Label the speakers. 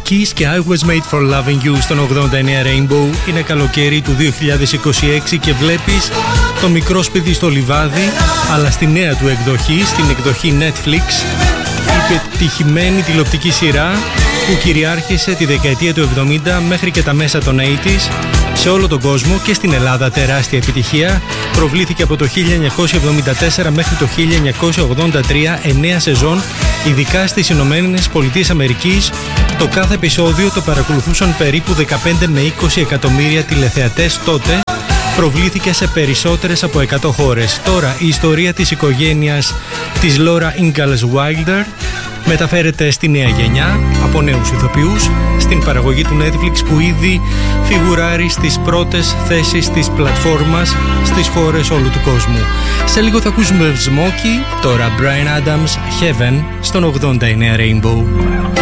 Speaker 1: Kiss και I Was Made For Loving You στον 89 Rainbow. Είναι καλοκαίρι του 2026 και βλέπεις το μικρό σπίτι στο λιβάδι, αλλά στη νέα του εκδοχή, στην εκδοχή Netflix, η πετυχημένη τηλεοπτική σειρά που κυριάρχησε τη δεκαετία του 70 μέχρι και τα μέσα των 80s σε όλο τον κόσμο και στην Ελλάδα τεράστια επιτυχία. Προβλήθηκε από το 1974 μέχρι το 1983, 9 σεζόν, ειδικά στις Ηνωμένες Πολιτείες Αμερικής. Το κάθε επεισόδιο το παρακολουθούσαν περίπου 15 με 20 εκατομμύρια τηλεθεατές τότε. Προβλήθηκε σε περισσότερες από 100 χώρες. Τώρα η ιστορία της οικογένειας της Laura Ingalls Wilder μεταφέρεται στη νέα γενιά από νέους ηθοποιούς στην παραγωγή του Netflix που ήδη φιγουράρει στις πρώτες θέσεις της πλατφόρμας στις χώρες όλου του κόσμου. Σε λίγο θα ακούσουμε Smokey, τώρα Bryan Adams, Heaven στον 89 Rainbow.